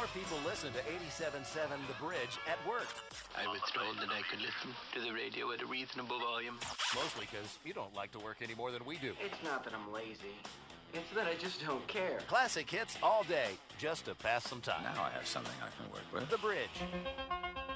More people listen to 87.7 The Bridge at work. I was told that I could listen to the radio at a reasonable volume. Mostly because you don't like to work any more than we do. It's not that I'm lazy. It's that I just don't care. Classic hits all day, just to pass some time. Now I have something I can work with. The Bridge.